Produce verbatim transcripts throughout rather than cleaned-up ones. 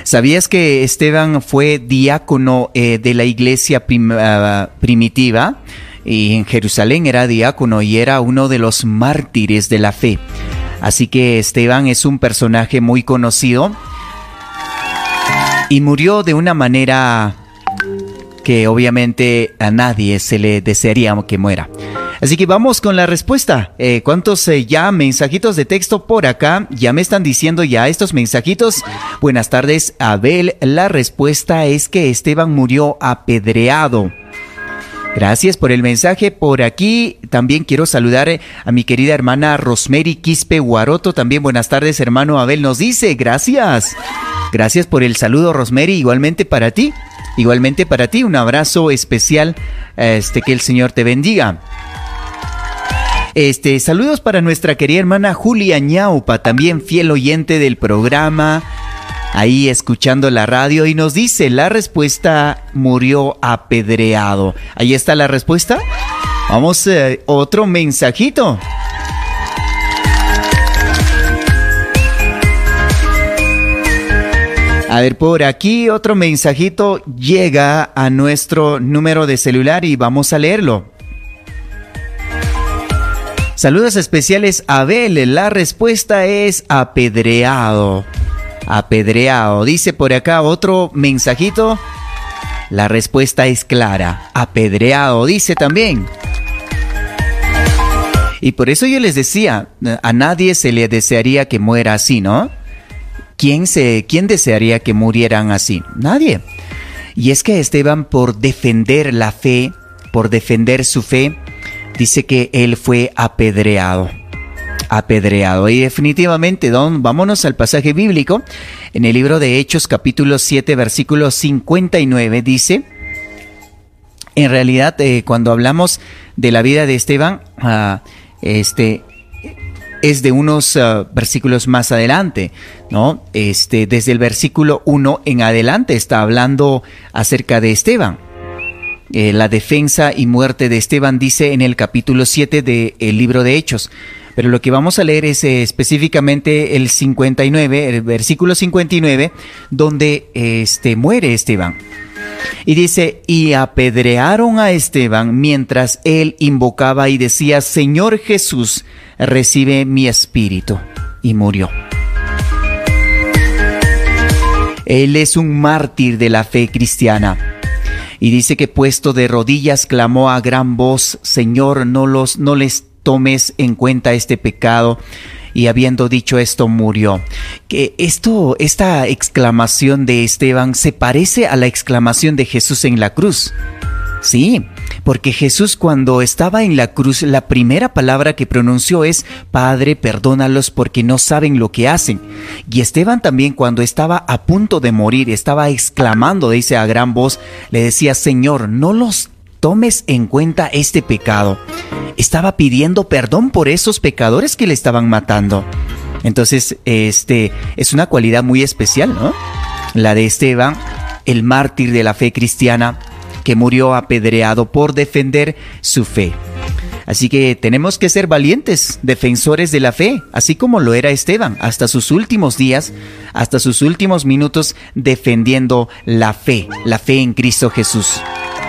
¿Sabías que Esteban fue diácono eh, de la iglesia prim, uh, primitiva? Y en Jerusalén era diácono y era uno de los mártires de la fe. Así que Esteban es un personaje muy conocido y murió de una manera que obviamente a nadie se le desearía que muera. Así que vamos con la respuesta. Eh, ¿Cuántos eh, ya mensajitos de texto por acá? Ya me están diciendo ya estos mensajitos. Buenas tardes, Abel. La respuesta es que Esteban murió apedreado. Gracias por el mensaje. Por aquí también quiero saludar a mi querida hermana Rosemary Quispe Guaroto. También buenas tardes, hermano Abel nos dice. Gracias. Gracias por el saludo, Rosemary. Igualmente para ti. Igualmente para ti. Un abrazo especial. Este, que el Señor te bendiga. Este, saludos para nuestra querida hermana Julia Ñaupa, también fiel oyente del programa, ahí escuchando la radio, y nos dice, la respuesta, murió apedreado. Ahí está la respuesta. Vamos, eh, otro mensajito. A ver, por aquí otro mensajito llega a nuestro número de celular y vamos a leerlo. Saludos especiales a Abel. La respuesta es apedreado. Apedreado. Dice por acá otro mensajito. La respuesta es clara. Apedreado. Dice también. Y por eso yo les decía, a nadie se le desearía que muera así, ¿no? ¿Quién, se, quién desearía que murieran así? Nadie. Y es que Esteban, por defender la fe, por defender su fe, dice que él fue apedreado, apedreado. Y definitivamente, don, vámonos al pasaje bíblico. En el libro de Hechos, capítulo siete, versículo cincuenta y nueve, dice, en realidad, eh, cuando hablamos de la vida de Esteban, uh, este, es de unos uh, versículos más adelante, ¿no? Este, desde el versículo uno en adelante está hablando acerca de Esteban. Eh, la defensa y muerte de Esteban dice en el capítulo siete del libro de Hechos. Pero lo que vamos a leer es eh, específicamente el cincuenta y nueve, el versículo cincuenta y nueve, donde este, muere Esteban. Y dice, y apedrearon a Esteban mientras él invocaba y decía, Señor Jesús, recibe mi espíritu. Y murió. Él es un mártir de la fe cristiana. Y dice que puesto de rodillas clamó a gran voz, Señor, no, los, no les tomes en cuenta este pecado. Y habiendo dicho esto, murió. Que esto, esta exclamación de Esteban se parece a la exclamación de Jesús en la cruz. Sí, porque Jesús cuando estaba en la cruz, la primera palabra que pronunció es, Padre, perdónalos porque no saben lo que hacen. Y Esteban también cuando estaba a punto de morir, estaba exclamando, dice a gran voz, le decía, Señor, no los tomes en cuenta este pecado. Estaba pidiendo perdón por esos pecadores que le estaban matando. Entonces, este es una cualidad muy especial, ¿no? La de Esteban, el mártir de la fe cristiana, que murió apedreado por defender su fe. Así que tenemos que ser valientes, defensores de la fe, así como lo era Esteban, hasta sus últimos días, hasta sus últimos minutos, defendiendo la fe, la fe en Cristo Jesús.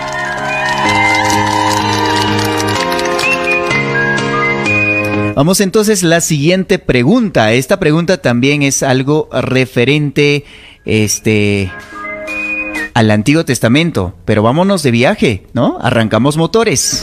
Vamos entonces a la siguiente pregunta. Esta pregunta también es algo referente, este... al Antiguo Testamento, pero vámonos de viaje, ¿no? Arrancamos motores.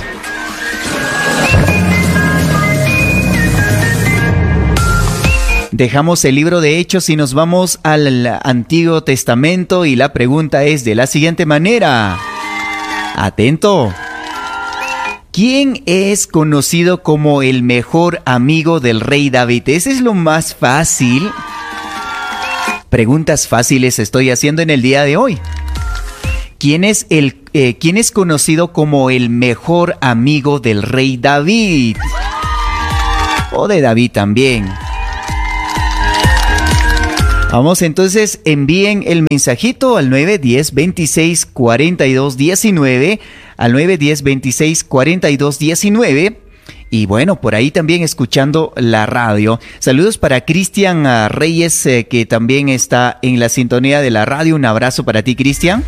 Dejamos el libro de Hechos y nos vamos al Antiguo Testamento y la pregunta es de la siguiente manera. Atento. ¿Quién es conocido como el mejor amigo del rey David? Ese es lo más fácil. Preguntas fáciles estoy haciendo en el día de hoy. ¿Quién es, el, eh, ¿Quién es conocido como el mejor amigo del rey David? O de David también. Vamos entonces, envíen el mensajito al nueve uno cero, veintiséis, cuarenta y dos, diecinueve, al nueve uno cero, veintiséis, cuarenta y dos, diecinueve, Y bueno, por ahí también escuchando la radio. Saludos para Cristian uh, Reyes, eh, que también está en la sintonía de la radio. Un abrazo para ti, Cristian.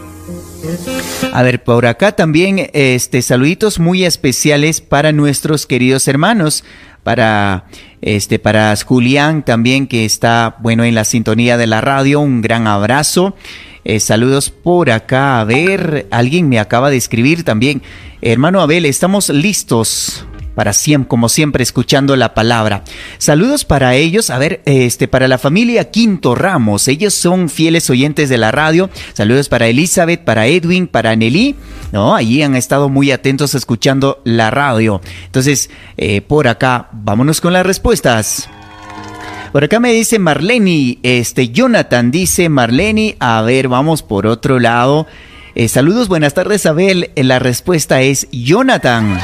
A ver, por acá también este, saluditos muy especiales para nuestros queridos hermanos. Para, este, para Julián también, que está, bueno, en la sintonía de la radio. Un gran abrazo. Eh, saludos por acá. A ver, alguien me acaba de escribir también. Hermano Abel, estamos listos para siempre, como siempre, escuchando la palabra. Saludos para ellos. A ver, este, para la familia Quinto Ramos. Ellos son fieles oyentes de la radio. Saludos para Elizabeth, para Edwin, para Nelly. No, allí han estado muy atentos escuchando la radio. Entonces, eh, por acá, vámonos con las respuestas. Por acá me dice Marleni, este, Jonathan, dice Marleni. A ver, vamos por otro lado. Eh, saludos, buenas tardes, Abel. Eh, la respuesta es Jonathan.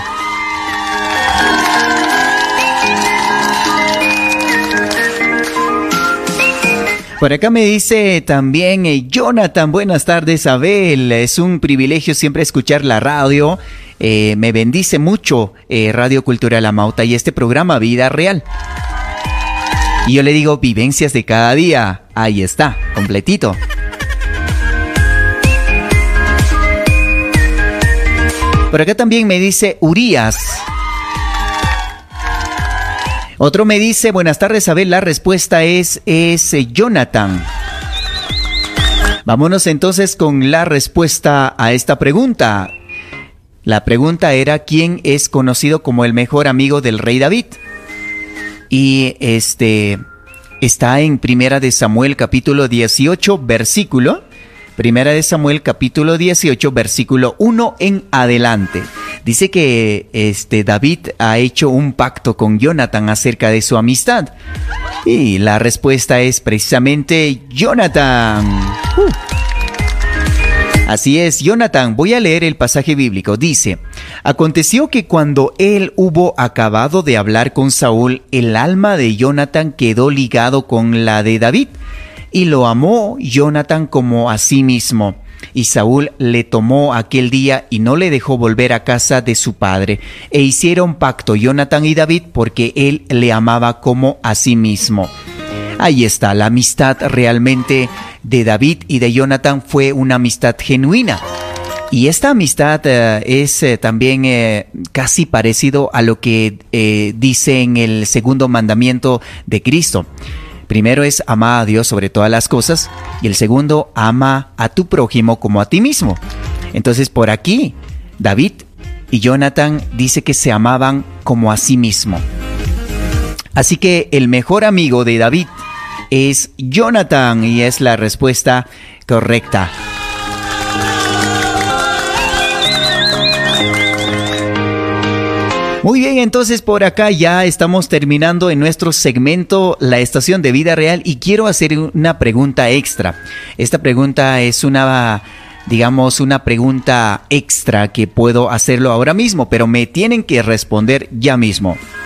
Por acá me dice también eh, Jonathan, buenas tardes, Abel. Es un privilegio siempre escuchar la radio. Eh, me bendice mucho eh, Radio Cultural Amauta y este programa Vida Real. Y yo le digo vivencias de cada día. Ahí está, completito. Por acá también me dice Urias. Otro me dice, buenas tardes, Abel. La respuesta es, es eh, Jonathan. Vámonos entonces con la respuesta a esta pregunta. La pregunta era, ¿quién es conocido como el mejor amigo del rey David? Y este está en Primera de Samuel capítulo dieciocho, versículo. Primera de Samuel capítulo dieciocho, versículo uno en adelante. Dice que este David ha hecho un pacto con Jonathan acerca de su amistad. Y la respuesta es precisamente Jonathan. Uh. Así es, Jonathan. Voy a leer el pasaje bíblico. Dice, aconteció que cuando él hubo acabado de hablar con Saúl, el alma de Jonathan quedó ligado con la de David, y lo amó Jonathan como a sí mismo. Y Saúl le tomó aquel día y no le dejó volver a casa de su padre. E hicieron pacto Jonathan y David porque él le amaba como a sí mismo. Ahí está, la amistad realmente de David y de Jonathan fue una amistad genuina. Y esta amistad eh, es eh, también eh, casi parecido a lo que eh, dice en el segundo mandamiento de Cristo. Primero es ama a Dios sobre todas las cosas y el segundo, ama a tu prójimo como a ti mismo. Entonces por aquí, David y Jonathan dice que se amaban como a sí mismo. Así que el mejor amigo de David es Jonathan y es la respuesta correcta. Muy bien, entonces por acá ya estamos terminando en nuestro segmento La Estación de Vida Real y quiero hacer una pregunta extra. Esta pregunta es una, digamos, una pregunta extra que puedo hacerlo ahora mismo, pero me tienen que responder ya mismo.